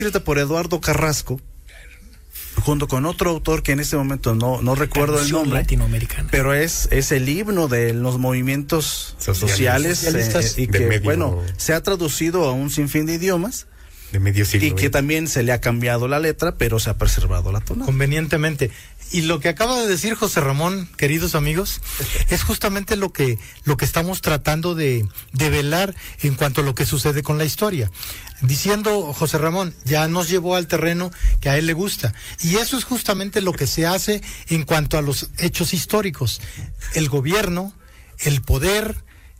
escrita por Eduardo Carrasco, junto con otro autor que en este momento no recuerdo el nombre, latinoamericana, pero es el himno de los movimientos sociales y que, bueno, se ha traducido a un sinfín de idiomas. De medio siglo. Y que también se le ha cambiado la letra, pero se ha preservado la tonada. Convenientemente. Y lo que acaba de decir José Ramón, queridos amigos, es justamente lo que estamos tratando de velar en cuanto a lo que sucede con la historia. Diciendo José Ramón, ya nos llevó al terreno que a él le gusta. Y eso es justamente lo que se hace en cuanto a los hechos históricos. El gobierno, el poder,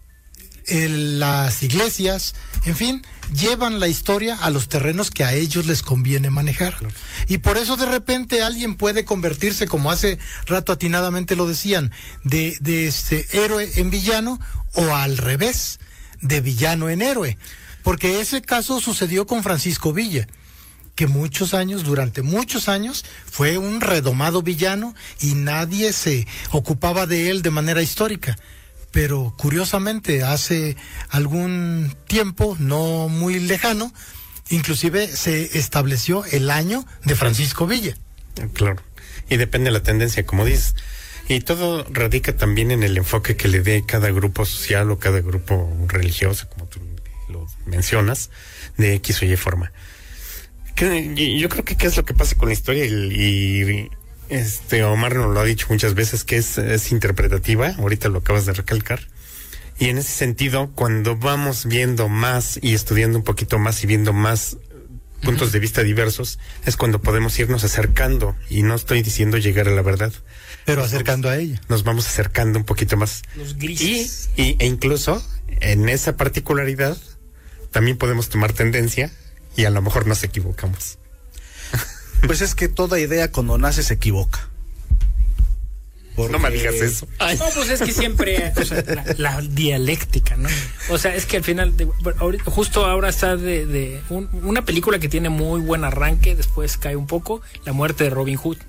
las iglesias, en fin, llevan la historia a los terrenos que a ellos les conviene manejar. Y por eso de repente alguien puede convertirse, como hace rato atinadamente lo decían, de héroe en villano, o al revés, de villano en héroe. Porque ese caso sucedió con Francisco Villa, que durante muchos años, fue un redomado villano y nadie se ocupaba de él de manera histórica. Pero curiosamente, hace algún tiempo, no muy lejano, inclusive se estableció el año de Francisco Villa. Claro, y depende de la tendencia, como dices. Y todo radica también en el enfoque que le dé cada grupo social o cada grupo religioso, como tú lo mencionas, de X o Y forma. Yo creo que qué es lo que pasa con la historia y Omar nos lo ha dicho muchas veces, que es interpretativa, ahorita lo acabas de recalcar, y en ese sentido, cuando vamos viendo más y estudiando un poquito más y viendo más puntos de vista diversos, es cuando podemos irnos acercando, y no estoy diciendo llegar a la verdad, pero acercando a ella. Nos vamos acercando un poquito más. Los grises. E incluso, en esa particularidad, también podemos tomar tendencia, y a lo mejor nos equivocamos. Pues es que toda idea cuando nace se equivoca. Porque... No me digas eso. Ay. No, pues es que siempre, o sea, la dialéctica, ¿no? O sea, es que al final, justo ahora está una película que tiene muy buen arranque, después cae un poco, La muerte de Robin Hood,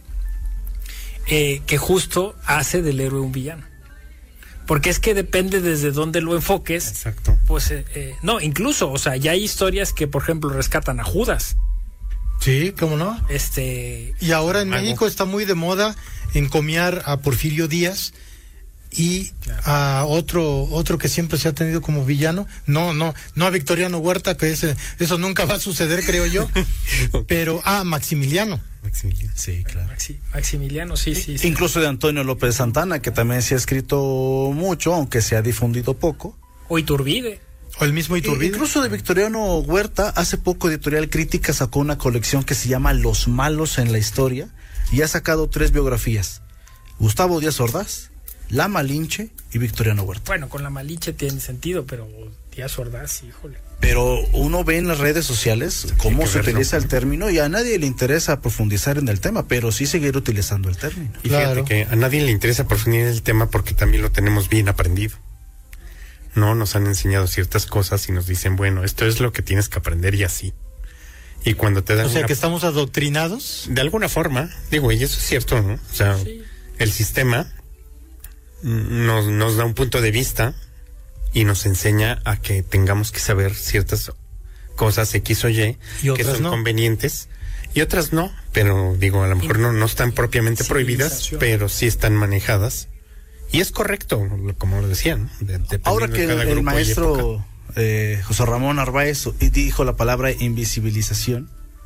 que justo hace del héroe un villano. Porque es que depende desde dónde lo enfoques. Exacto. Pues, no, incluso, o sea, ya hay historias que, por ejemplo, rescatan a Judas. Sí, ¿cómo no? Y ahora en México está muy de moda encomiar a Porfirio Díaz y a otro que siempre se ha tenido como villano. No a Victoriano Huerta, que eso nunca va a suceder, creo yo. Pero Maximiliano. Sí, claro. Maximiliano, sí. Incluso de Antonio López Santana, que también se ha escrito mucho, aunque se ha difundido poco. O Iturbide. O el mismo Iturbide. Incluso de Victoriano Huerta, hace poco Editorial Crítica sacó una colección que se llama Los malos en la historia, y ha sacado 3 biografías: Gustavo Díaz Ordaz, La Malinche y Victoriano Huerta. Bueno, con La Malinche tiene sentido, pero Díaz Ordaz, híjole. Pero uno ve en las redes sociales cómo se utiliza el término, y a nadie le interesa profundizar en el tema, pero sí seguir utilizando el término. Y fíjate que a nadie le interesa profundizar en el tema porque también lo tenemos bien aprendido. No, nos han enseñado ciertas cosas y nos dicen, bueno, esto es lo que tienes que aprender y así. Y cuando te dan... O sea, que estamos adoctrinados. De alguna forma, digo, y eso es cierto, ¿no? O sea, sí. El sistema nos da un punto de vista y nos enseña a que tengamos que saber ciertas cosas X o Y que son convenientes, y otras no, pero digo, a lo mejor no están propiamente prohibidas, pero sí están manejadas. Y es correcto, como lo decían. Ahora que el maestro José Ramón Narváez dijo la palabra invisibilización,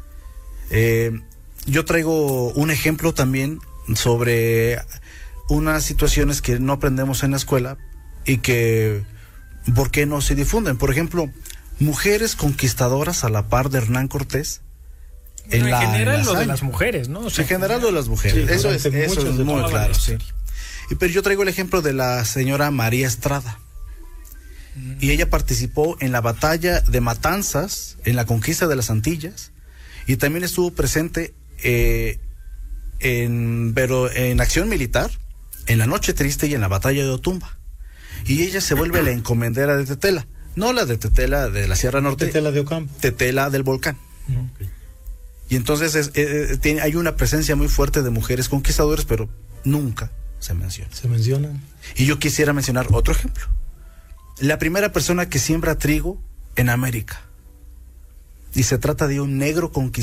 yo traigo un ejemplo también sobre unas situaciones que no aprendemos en la escuela y que, ¿por qué no se difunden? Por ejemplo, mujeres conquistadoras a la par de Hernán Cortés. En general lo de las mujeres, ¿no? O sea, en general lo de las mujeres. Sí, eso es muy claro, sí. Pero yo traigo el ejemplo de la señora María Estrada. Y ella participó en la batalla de Matanzas, en la conquista de las Antillas, y también estuvo presente pero en acción militar, en la Noche Triste y en la batalla de Otumba. Y ella se vuelve la encomendera de Tetela, no la de Tetela de la Sierra Norte, Tetela de Ocampo, Tetela del volcán. Okay. Y entonces hay una presencia muy fuerte de mujeres conquistadoras, pero nunca se mencionan. Y yo quisiera mencionar otro ejemplo: la primera persona que siembra trigo en América, y se trata de un negro conquistador